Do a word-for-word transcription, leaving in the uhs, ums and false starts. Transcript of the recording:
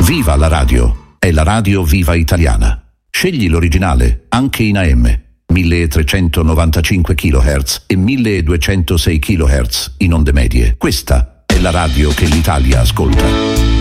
Viva la radio! È la radio Viva Italiana. Scegli l'originale, anche in A M, milletrecentonovantacinque chilohertz e milleduecentosei chilohertz in onde medie. Questa è la radio che l'Italia ascolta.